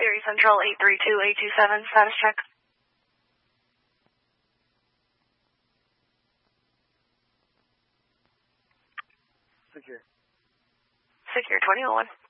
Erie Central 832827, status check. Secure. Secure 2001.